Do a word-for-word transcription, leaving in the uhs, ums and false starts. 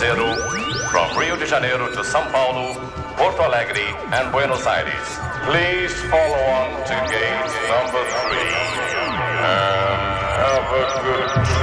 zero from Rio de Janeiro to São Paulo, Porto Alegre, and Buenos Aires. Please follow on to gate number three and have a good